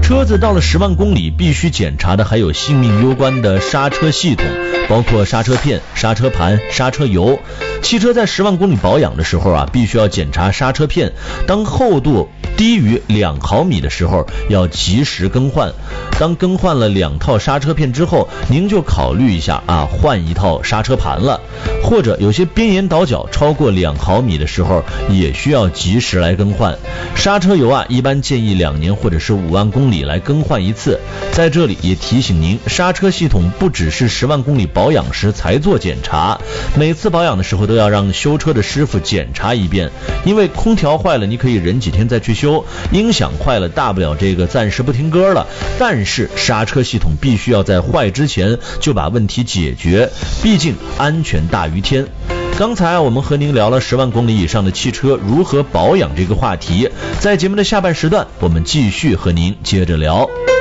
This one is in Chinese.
车子到了10万公里，必须检查的还有性命攸关的刹车系统，包括刹车片、刹车盘、刹车油。汽车在10万公里保养的时候啊，必须要检查刹车片，当厚度低于2毫米的时候，要及时更换。当更换了2套刹车片之后，您就考虑一下啊，换一套刹车盘了。或者有些边沿倒角超过2毫米的时候，也需要及时来更换。刹车油啊，一般建议2年或者是5万公里来更换一次。在这里也提醒您，刹车系统不只是10万公里保养时才做检查，每次保养的时候都要让修车的师傅检查一遍。因为空调坏了你可以忍几天再去修，音响坏了大不了这个暂时不听歌了，但是刹车系统必须要在坏之前就把问题解决，毕竟安全大于天。刚才我们和您聊了10万公里以上的汽车如何保养这个话题，在节目的下半时段我们继续和您接着聊。